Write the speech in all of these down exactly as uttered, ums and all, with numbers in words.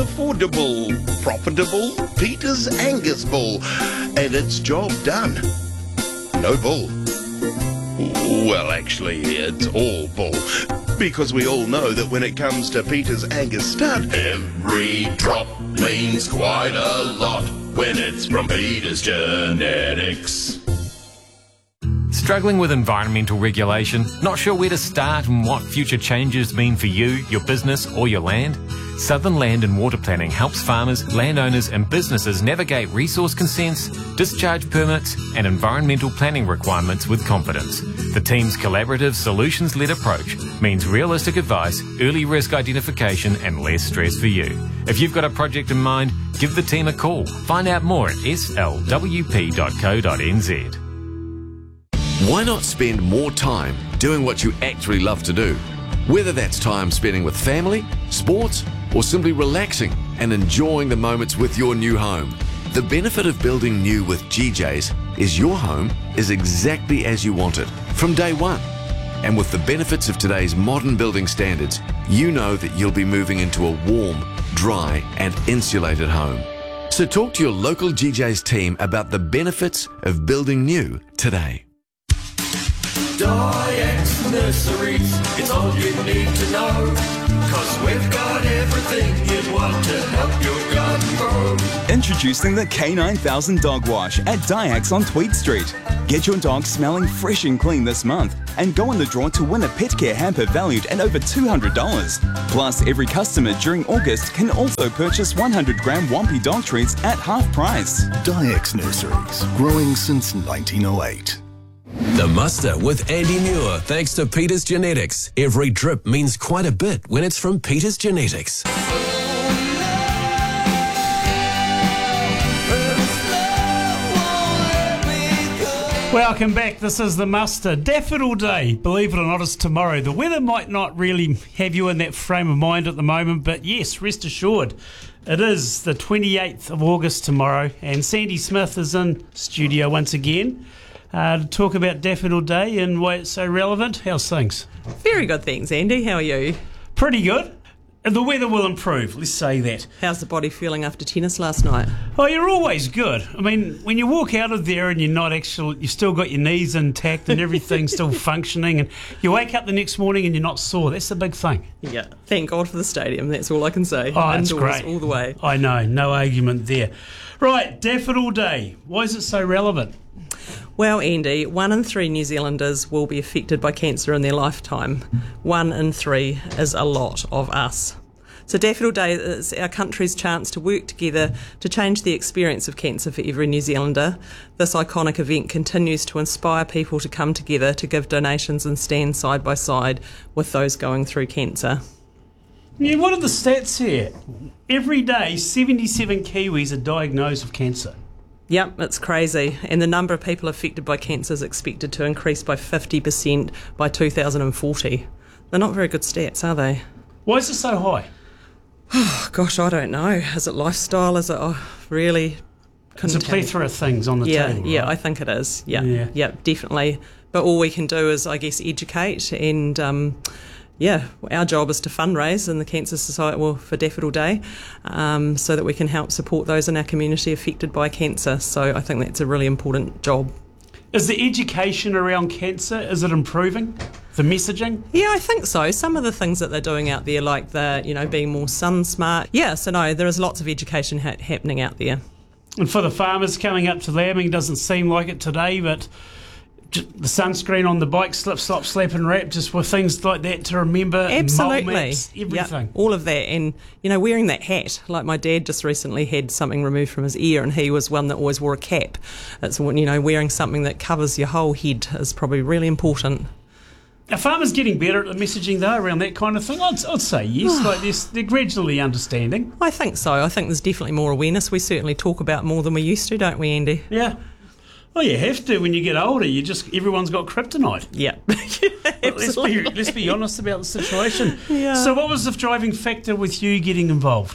affordable, profitable Peter's Angus bull, and it's job done. No bull. Well, actually, it's all bull, because we all know that when it comes to Peter's Angus stud, every drop means quite a lot when it's from Peter's Genetics. Struggling with environmental regulation? Not sure where to start and what future changes mean for you, your business or your land? Southern Land and Water Planning helps farmers, landowners and businesses navigate resource consents, discharge permits and environmental planning requirements with confidence. The team's collaborative, solutions-led approach means realistic advice, early risk identification and less stress for you. If you've got a project in mind, give the team a call. Find out more at s l w p dot co dot n z. Why not spend more time doing what you actually love to do? Whether that's time spending with family, sports, or simply relaxing and enjoying the moments with your new home. The benefit of building new with G J's is your home is exactly as you want it from day one. And with the benefits of today's modern building standards, you know that you'll be moving into a warm, dry, and insulated home. So talk to your local G J's team about the benefits of building new today. Dyax Nurseries, it's all you need to know, 'cause we've got everything you'd want to help your garden grow. Introducing the K nine thousand Dog Wash at Dyax on Tweed Street. Get your dog smelling fresh and clean this month and go in the draw to win a pet care hamper valued at over two hundred dollars. Plus, every customer during August can also purchase one hundred gram Wampy dog treats at half price. Dyax Nurseries, growing since nineteen oh eight. The Muster with Andy Muir, thanks to Peter's Genetics. Every drip means quite a bit when it's from Peter's Genetics. Welcome back. This is the Muster. Daffodil Day, believe it or not, is tomorrow. The weather might not really have you in that frame of mind at the moment, but yes, rest assured, it is the twenty-eighth of August tomorrow, and Sandy Smith is in studio once again uh, to talk about Daffodil Day and why it's so relevant. How's things? Very good, thanks, Andy. How are you? Pretty good. The weather will improve, let's say that. How's the body feeling after tennis last night? Oh, you're always good. I mean, when you walk out of there and you're not actually, you've still got your knees intact and everything's still functioning, and you wake up the next morning and you're not sore, that's the big thing. Yeah, thank God for the stadium, that's all I can say. Oh, it's Indoors great. all the way. I know, no argument there. Right, Daffodil Day. Why is it so relevant? Well, Andy, one in three New Zealanders will be affected by cancer in their lifetime. One in three is a lot of us. So Daffodil Day is our country's chance to work together to change the experience of cancer for every New Zealander. This iconic event continues to inspire people to come together to give donations and stand side by side with those going through cancer. Yeah, what are the stats here? Every day, seventy-seven Kiwis are diagnosed with cancer. Yep, it's crazy. And the number of people affected by cancer is expected to increase by fifty percent by two thousand forty. They're not very good stats, are they? Why is it so high? Oh, gosh, I don't know. Is it lifestyle? Is it oh, really? There's a plethora of things on the yeah, table. Yeah, right? I think it is. Yeah, yeah, yeah, definitely. But all we can do is, I guess, educate and, um, yeah, our job is to fundraise in the Cancer Society, well, for Daffodil Day, um, so that we can help support those in our community affected by cancer. So I think that's a really important job. Is the education around cancer, is it improving? The messaging? Yeah, I think so. Some of the things that they're doing out there, like the, you know, being more sun smart. Yeah, so no, there is lots of education ha- happening out there. And for the farmers coming up to lambing, doesn't seem like it today, but the sunscreen on the bike, slip, slop, slap and wrap, just with things like that to remember. Absolutely. Mole maps, everything. Yep, all of that. And, you know, wearing that hat, like my dad just recently had something removed from his ear and he was one that always wore a cap. It's, you know, wearing something that covers your whole head is probably really important. Are farmers getting better at the messaging, though, around that kind of thing? I'd, I'd say yes. Like they're, they're gradually understanding. I think so. I think there's definitely more awareness. We certainly talk about more than we used to, don't we, Andy? Yeah. Well, you have to when you get older. You just everyone's got kryptonite. Yeah. yeah let's be let's be honest about the situation. Yeah. So, what was the driving factor with you getting involved?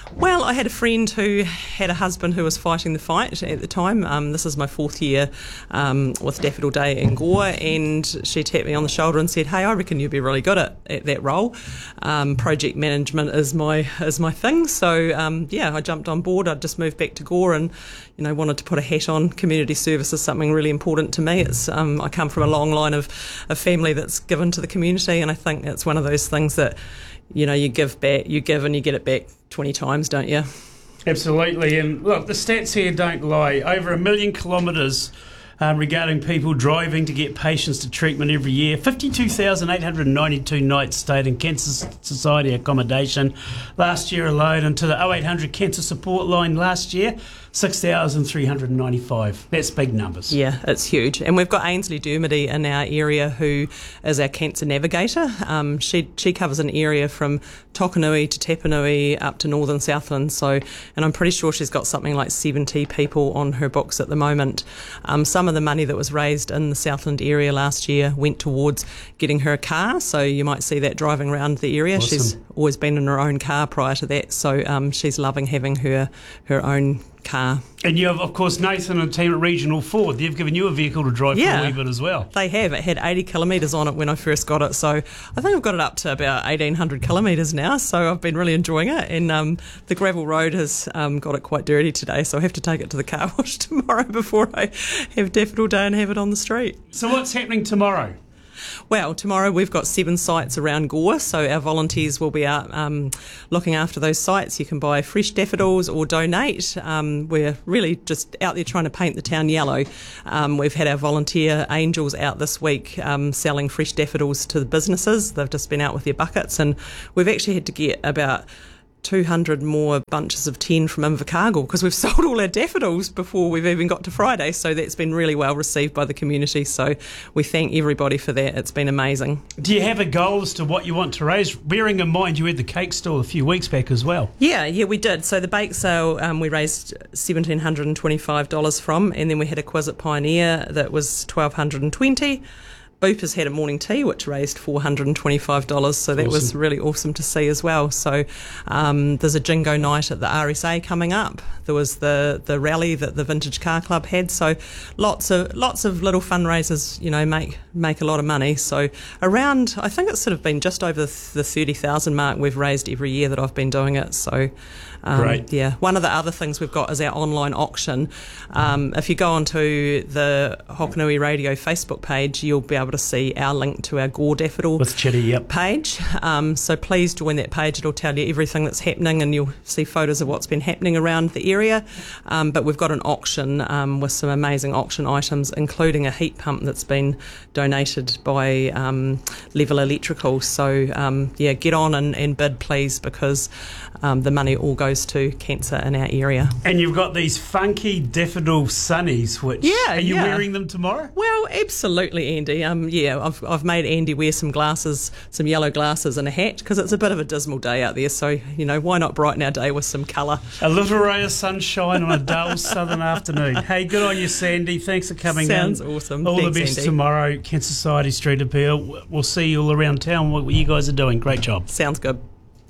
Well, I had a friend who had a husband who was fighting the fight at the time. Um, this is my fourth year um, with Daffodil Day in Gore, and she tapped me on the shoulder and said, "Hey, I reckon you'd be really good at, at that role. Um, project management is my is my thing." So um, yeah, I jumped on board. I'd just moved back to Gore, and you know wanted to put a hat on. Community service is something really important to me. It's um, I come from a long line of a family that's given to the community, and I think it's one of those things that you know you give back, you give and you get it back twenty times, don't you? Absolutely. And look, the stats here don't lie. Over a million kilometres um, regarding people driving to get patients to treatment every year. fifty-two thousand eight hundred ninety-two nights stayed in Cancer Society accommodation last year alone. And to the oh eight hundred Cancer Support line last year, six thousand three hundred ninety-five. That's big numbers. Yeah, it's huge. And we've got Ainsley Dermody in our area who is our cancer navigator. Um, she she covers an area from Tokanui to Tapanui up to Northern Southland. So, and I'm pretty sure she's got something like seventy people on her books at the moment. Um, some of the money that was raised in the Southland area last year went towards getting her a car. So you might see that driving around the area. Awesome. She's always been in her own car prior to that. So um, she's loving having her her own car. And you have, of course, Nathan and team at Regional Ford. They've given you a vehicle to drive Yeah. for a wee bit as well. They have. It had eighty kilometres on it when I first got it, so I think I've got it up to about eighteen hundred kilometres now, so I've been really enjoying it. And um, the gravel road has um, got it quite dirty today, so I have to take it to the car wash tomorrow before I have Daffodil Day and have it on the street. So what's happening tomorrow? Well, tomorrow we've got seven sites around Gore, so our volunteers will be out um, looking after those sites. You can buy fresh daffodils or donate. Um, we're really just out there trying to paint the town yellow. Um, we've had our volunteer angels out this week um, selling fresh daffodils to the businesses. They've just been out with their buckets, and we've actually had to get about two hundred more bunches of ten from Invercargill because we've sold all our daffodils before we've even got to Friday, so that's been really well received by the community, so we thank everybody for that. It's been amazing. Do you have a goal as to what you want to raise? Bearing in mind you had the cake stall a few weeks back as well. Yeah, yeah, we did. So the bake sale um, we raised one thousand seven hundred twenty-five dollars from, and then we had a quiz at Pioneer that was one thousand two hundred twenty dollars. Boopers had a morning tea, which raised four hundred twenty-five dollars, so that awesome. was really awesome to see as well. So um, there's a Jingo night at the R S A coming up. There was the, the rally that the Vintage Car Club had. So lots of lots of little fundraisers, you know, make make a lot of money. So around, I think it's sort of been just over the thirty thousand mark we've raised every year that I've been doing it. So um, Great. Yeah. One of the other things we've got is our online auction. Um, if you go onto the Hokanui Radio Facebook page, you'll be able to see our link to our Gore Daffodil With Chitty, yep. page. Um, so please join that page. It'll tell you everything that's happening, and you'll see photos of what's been happening around the area. Um, but we've got an auction um, with some amazing auction items, including a heat pump that's been donated by um, Level Electrical. So um, yeah, get on and, and bid, please, because um, the money all goes to cancer in our area. And you've got these funky daffodil sunnies, which Yeah, are you yeah. wearing them tomorrow? Well, absolutely, Andy. Um, yeah, I've I've made Andy wear some glasses, some yellow glasses and a hat, because it's a bit of a dismal day out there. So, you know, why not brighten our day with some colour? A little ray of sunshine on a dull southern afternoon. Hey, good on you, Sandy. Thanks for coming Sounds in. awesome. All Thanks, the best Andy. tomorrow, Cancer Society Street Appeal. We'll see you all around town, what you guys are doing. Great job. Sounds good.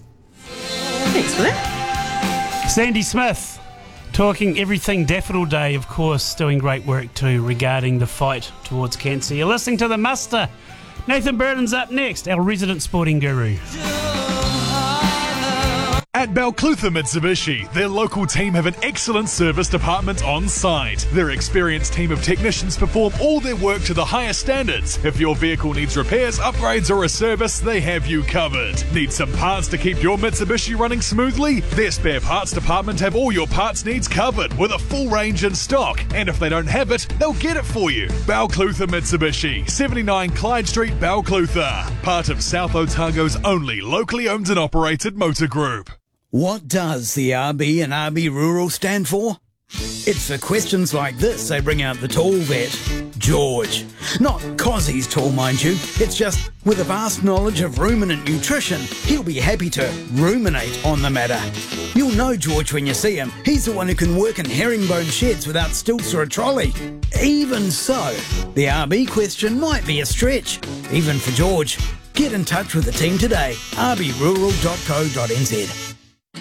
Thanks for that. Sandy Smith, talking everything Daffodil Day, of course, doing great work too regarding the fight towards cancer. You're listening to The Muster. Nathan Burden's up next, our resident sporting guru. At Balclutha Mitsubishi, their local team have an excellent service department on site. Their experienced team of technicians perform all their work to the highest standards. If your vehicle needs repairs, upgrades or a service, they have you covered. Need some parts to keep your Mitsubishi running smoothly? Their spare parts department have all your parts needs covered with a full range in stock. And if they don't have it, they'll get it for you. Balclutha Mitsubishi, seventy-nine Clyde Street, Balclutha. Part of South Otago's only locally owned and operated motor group. What does the R B and R B Rural stand for? It's for questions like this they bring out the tall vet, George. Not 'cause he's tall, mind you. It's just with a vast knowledge of ruminant nutrition, he'll be happy to ruminate on the matter. You'll know George when you see him. He's the one who can work in herringbone sheds without stilts or a trolley. Even so, the R B question might be a stretch, even for George. Get in touch with the team today, r b rural dot co dot n z.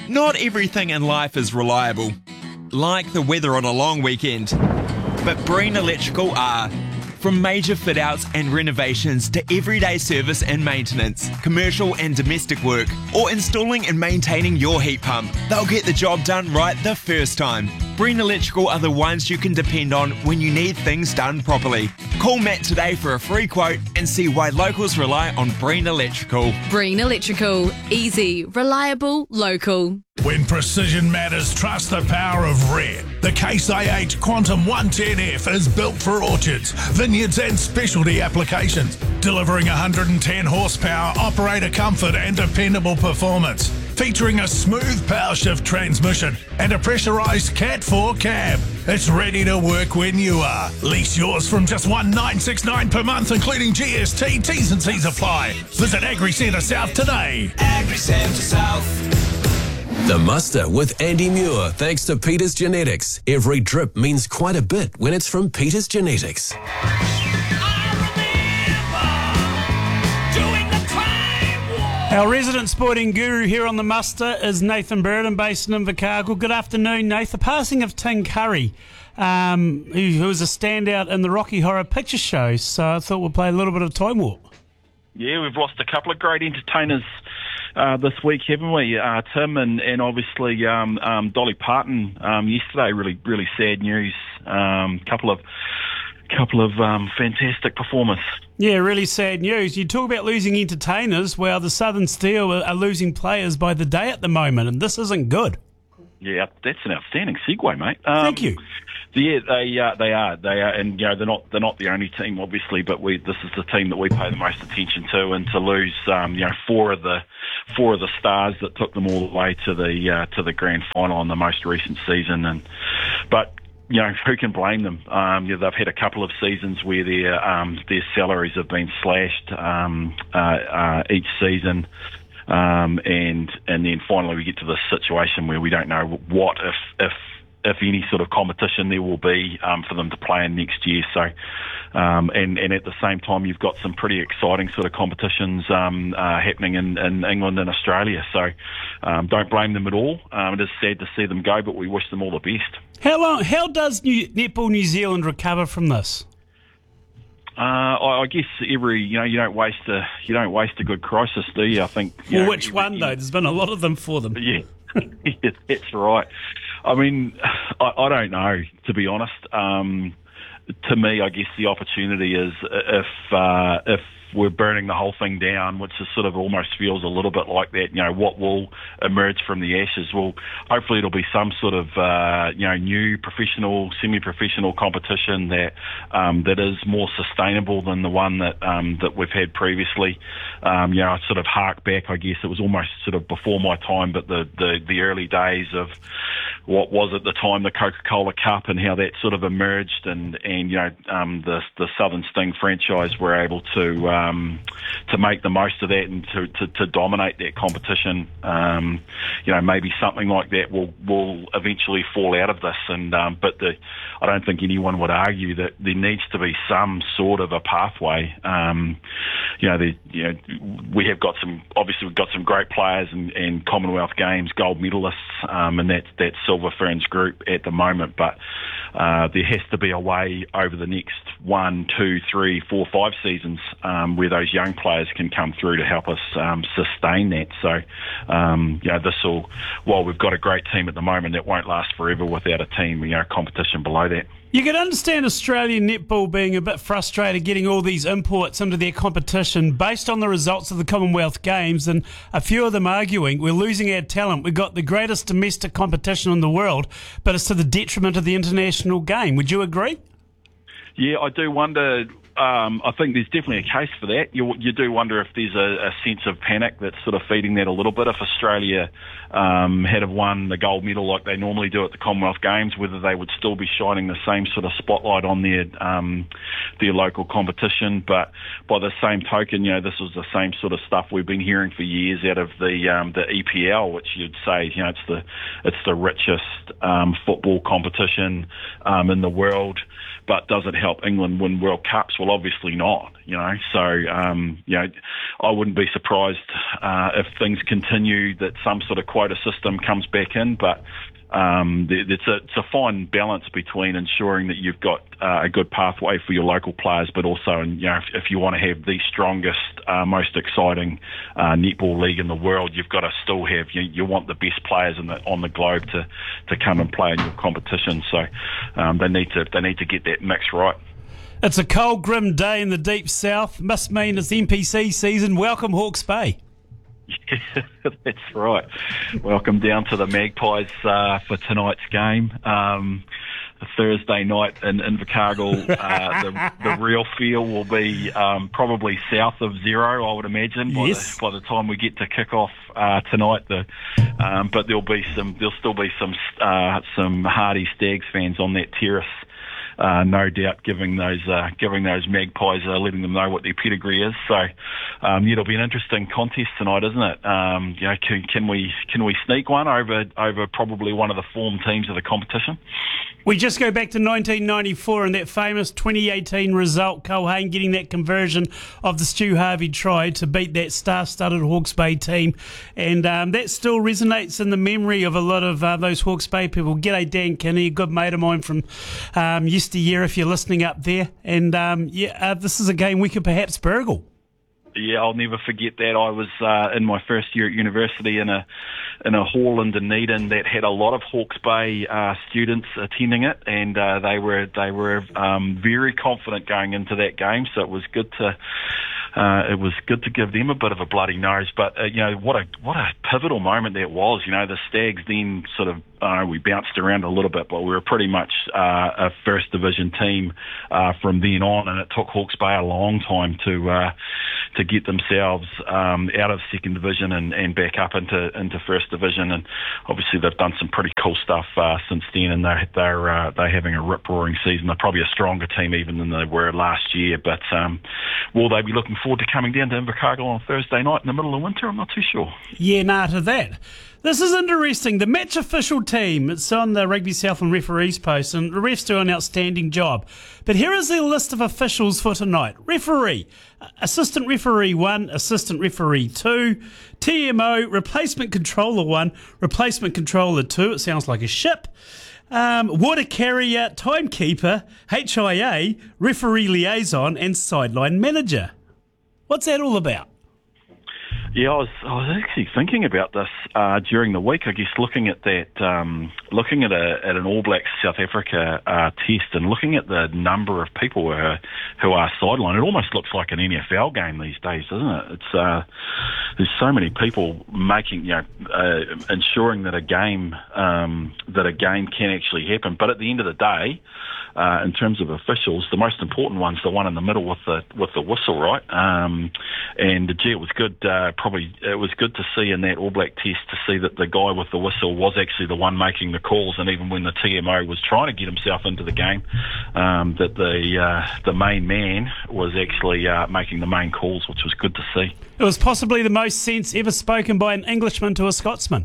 Not everything in life is reliable, like the weather on a long weekend. But Breen Electrical are. From major fit-outs and renovations to everyday service and maintenance, commercial and domestic work, or installing and maintaining your heat pump, they'll get the job done right the first time. Breen Electrical are the ones you can depend on when you need things done properly. Call Matt today for a free quote and see why locals rely on Breen Electrical. Breen Electrical. Easy, reliable, local. When precision matters, trust the power of Red. The Case I H Quantum one ten F is built for orchards, vineyards and specialty applications, delivering one hundred ten horsepower, operator comfort and dependable performance. Featuring a smooth power shift transmission and a pressurised Cat four cab. It's ready to work when you are. Lease yours from just one thousand nine hundred sixty-nine dollars per month, including G S T. T's and C's apply. Visit Agri Centre South today. Agri Centre South. The Muster with Andy Muir, thanks to Peters Genetics. Every drip means quite a bit when it's from Peters Genetics. Our resident sporting guru here on the Muster is Nathan Burden, based in Invercargill. Good afternoon, Nathan. The passing of Tim Curry, um, who, who was a standout in the Rocky Horror Picture Show, so I thought we'd play a little bit of time warp. Yeah, we've lost a couple of great entertainers uh, this week, haven't we? Uh, Tim and, and obviously um, um, Dolly Parton um, yesterday. Really, really sad news. Um, couple of couple of um, fantastic performers. Yeah, really sad news. You talk about losing entertainers. Well, the Southern Steel are, are losing players by the day at the moment, and this isn't good. Yeah, that's an outstanding segue, mate. Um, Thank you. Yeah, they uh, they are they are, and you know they're not they're not the only team, obviously, but we this is the team that we pay the most attention to, and to lose um, you know four of the four of the stars that took them all the way to the uh, to the grand final in the most recent season, and but. You know, who can blame them? Um, you know, they've had a couple of seasons where their um, their salaries have been slashed um, uh, uh, each season, um, and and then finally we get to this situation where we don't know what, if if if any sort of competition there will be um, for them to play in next year. So, um, and and at the same time, you've got some pretty exciting sort of competitions um, uh, happening in, in England and Australia. So, um, don't blame them at all. Um, it is sad to see them go, but we wish them all the best. How long? How does New, Netball New Zealand recover from this? Uh, I, I guess every you know you don't waste a you don't waste a good crisis, do you? I think. You Well, know, which one though? There's been a lot of them for them. Yeah, yeah, that's right. I mean, I, I don't know, to be honest. Um, to me, I guess the opportunity is if uh, if we're burning the whole thing down, which is sort of almost feels a little bit like that. You know, what will emerge from the ashes? Well, hopefully it'll be some sort of uh, you know new professional, semi-professional competition that um, that is more sustainable than the one that um, that we've had previously. Um, you know, I sort of hark back. I guess it was almost sort of before my time, but the the, the early days of what was at the time the Coca-Cola Cup and how that sort of emerged, and and you know um, the the Southern Sting franchise were able to um, to make the most of that and to, to, to dominate that competition. Um, you know, maybe something like that will will eventually fall out of this, and um, but the I don't think anyone would argue that there needs to be some sort of a pathway. Um, you know, the, you know, we have got some obviously we've got some great players and, and Commonwealth Games gold medalists, um, and that's that's Silver Ferns group at the moment, but uh, there has to be a way over the next one, two, three, four, five seasons um, where those young players can come through to help us um, sustain that. So, um, you know, this will, while we've got a great team at the moment, it won't last forever without a team, you know, competition below that. You could understand Australian netball being a bit frustrated getting all these imports into their competition based on the results of the Commonwealth Games, and a few of them arguing we're losing our talent. We've got the greatest domestic competition in the world, but it's to the detriment of the international game. Would you agree? Yeah, I do wonder. Um, I think there's definitely a case for that. You, you do wonder if there's a, a sense of panic that's sort of feeding that a little bit. If Australia um, had have won the gold medal like they normally do at the Commonwealth Games, whether they would still be shining the same sort of spotlight on their um, their local competition. But by the same token, you know, this was the same sort of stuff we've been hearing for years out of the um, the E P L, which you'd say, you know, it's the it's the richest um, football competition um, in the world. But does it help England win World Cups? Well, Well, obviously not, you know. So, um, you know, I wouldn't be surprised uh, if things continue that some sort of quota system comes back in, but um, it's a, it's a fine balance between ensuring that you've got uh, a good pathway for your local players, but also, you know, if, if you want to have the strongest, uh, most exciting uh, netball league in the world, you've got to still have, you, you want the best players in the, on the globe to, to come and play in your competition. So um, they need to they need to get that mix right. It's a cold, grim day in the deep south. Must mean it's N P C season. Welcome, Hawke's Bay. Yeah, that's right. Welcome down to the Magpies uh, for tonight's game. Um, Thursday night in Invercargill, uh, the, the real feel will be um, probably south of zero, I would imagine, by, yes. the, by the time we get to kick off uh, tonight. The, um, but there'll be some, there'll still be some uh, some hardy Stags fans on that terrace. Uh, no doubt, giving those uh, giving those Magpies, uh, letting them know what their pedigree is. So, um, yeah, it'll be an interesting contest tonight, isn't it? Um, you know, can, can we can we sneak one over over probably one of the form teams of the competition? We just go back to nineteen ninety-four and that famous twenty eighteen result, Culhane getting that conversion of the Stu Harvey try to beat that star-studded Hawke's Bay team. And um, that still resonates in the memory of a lot of uh, those Hawke's Bay people. G'day, Dan Kinney, a good mate of mine from um, yesteryear, if you're listening up there. And, um, yeah, uh, this is a game we could perhaps burgle. Yeah, I'll never forget that. I was uh, in my first year at university in a in a hall in Dunedin that had a lot of Hawke's Bay uh, students attending it, and uh, they were they were um, very confident going into that game. So it was good to uh, it was good to give them a bit of a bloody nose. But uh, you know what a what a pivotal moment that was. You know, the Stags then sort of uh, we bounced around a little bit, but we were pretty much uh, a first division team uh, from then on, and it took Hawke's Bay a long time to uh, to get themselves um, out of second division and, and back up into into first division. And obviously they've done some pretty cool stuff uh, since then, and they're they're uh, they're having a rip roaring season. They're probably a stronger team even than they were last year. But um, will they be looking forward to coming down to Invercargill on Thursday night in the middle of winter? I'm not too sure. Yeah, nah, to that. This is interesting. The match official team, it's on the Rugby Southland referees post, and the refs do an outstanding job. But here is the list of officials for tonight. Referee, assistant referee one, assistant referee two, T M O, replacement controller one, replacement controller two, it sounds like a ship, um, water carrier, timekeeper, H I A, referee liaison, and sideline manager. What's that all about? Yeah, I was I was actually thinking about this uh, during the week. I guess looking at that, um, looking at a at an All Blacks South Africa uh, test, and looking at the number of people who are, who are sidelined, it almost looks like an N F L game these days, doesn't it? It's uh, there's so many people making, you know, uh, ensuring that a game um, that a game can actually happen. But at the end of the day, uh, in terms of officials, the most important one's the one in the middle with the with the whistle, right? Um, and gee, it was good. Uh, Probably it was good to see in that All Black test to see that the guy with the whistle was actually the one making the calls, and even when the T M O was trying to get himself into the game, um, that the uh, the main man was actually uh, making the main calls, which was good to see. It was possibly the most sense ever spoken by an Englishman to a Scotsman.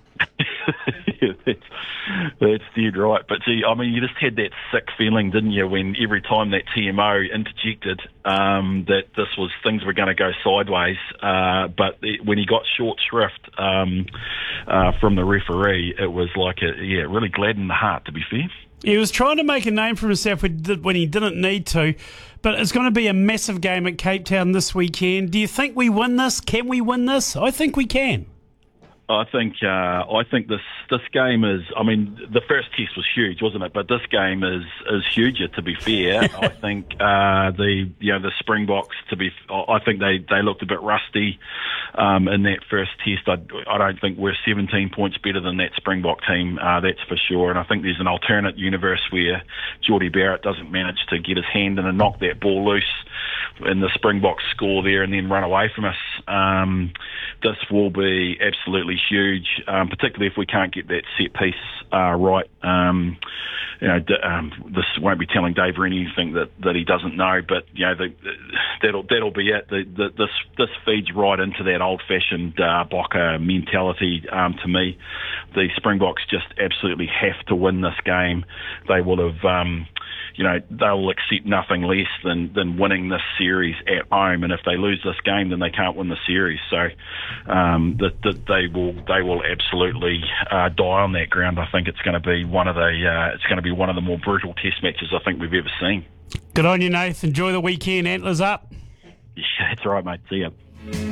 Yeah, that's, that's dead right. But gee, I mean, you just had that sick feeling, didn't you, when every time that T M O interjected um, that this was things were going to go sideways. Uh, but it, when he got short shrift um, uh, from the referee, it was like a, yeah, really gladdened the heart. To be fair, he was trying to make a name for himself when he didn't need to. But it's going to be a massive game at Cape Town this weekend. Do you think we win this? Can we win this? I think we can. I think uh, I think this this game is. I mean, the first test was huge, wasn't it? But this game is is huger. To be fair, I think uh, the you know the Springboks. To be, I think they, they looked a bit rusty um, in that first test. I, I don't think we're seventeen points better than that Springbok team. Uh, that's for sure. And I think there's an alternate universe where Geordie Barrett doesn't manage to get his hand in and knock that ball loose and the Springboks score there and then run away from us. Um, this will be absolutely huge, um, particularly if we can't get that set piece uh, right. Um, you know, d- um, this won't be telling Dave anything that, that he doesn't know, but you know, the, that'll that'll be it. The, the, this this feeds right into that old-fashioned uh, Boca mentality. Um, to me, the Springboks just absolutely have to win this game. They will have. Um, You know, they'll accept nothing less than, than winning this series at home, and if they lose this game, then they can't win the series. So, um, that the, they will they will absolutely uh, die on that ground. I think it's going to be one of the uh, it's going to be one of the more brutal Test matches I think we've ever seen. Good on you, Nath. Enjoy the weekend. Antlers up. Yeah, that's right, mate. See ya.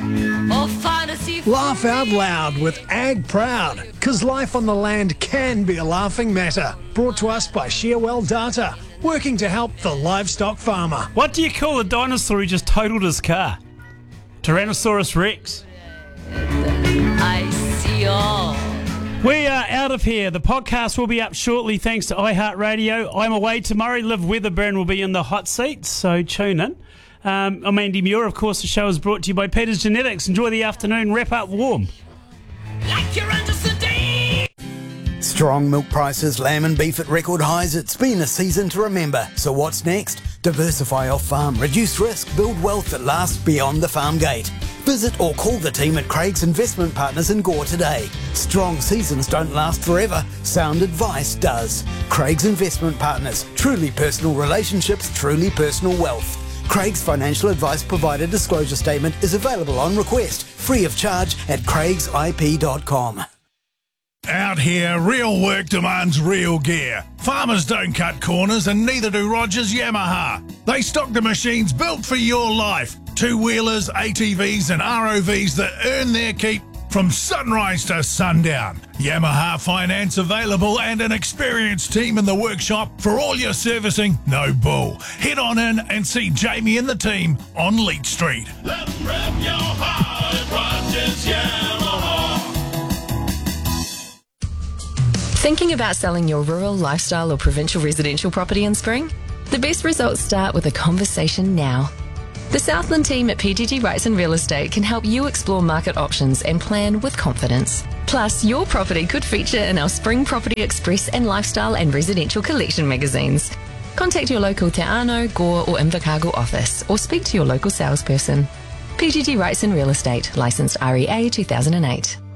Laugh out loud with Ag Proud, because life on the land can be a laughing matter. Brought to us by Shearwell Data, working to help the livestock farmer. What do you call the dinosaur who just totaled his car? Tyrannosaurus Rex. I see all. We are out of here. The podcast will be up shortly thanks to iHeartRadio. I'm away tomorrow. Liv Weatherburn will be in the hot seat, so tune in. Um, I'm Andy Muir. Of course, the show is brought to you by Peters Genetics. Enjoy the afternoon. Wrap up warm. Like you're under sedate. Strong milk prices, lamb and beef at record highs. It's been a season to remember. So what's next? Diversify off farm, reduce risk, build wealth that lasts beyond the farm gate. Visit or call the team at Craig's Investment Partners in Gore today. Strong seasons don't last forever. Sound advice does. Craig's Investment Partners. Truly personal relationships, truly personal wealth. Craig's financial advice provider disclosure statement is available on request, free of charge at craigs I P dot com. Out here, real work demands real gear. Farmers don't cut corners and neither do Rogers Yamaha. They stock the machines built for your life. Two-wheelers, A T Vs and R O Vs that earn their keep from sunrise to sundown. Yamaha finance available and an experienced team in the workshop for all your servicing, no bull. Head on in and see Jamie and the team on Leach Street. Let them rep your heart at Rogers Yamaha. Thinking about selling your rural, lifestyle or provincial residential property in spring? The best results start with a conversation now. The Southland team at P G G Wrightson Real Estate can help you explore market options and plan with confidence. Plus, your property could feature in our Spring Property Express and Lifestyle and Residential Collection magazines. Contact your local Te Anau, Gore or Invercargill office or speak to your local salesperson. P G G Wrightson Real Estate, licensed R E A two thousand eight.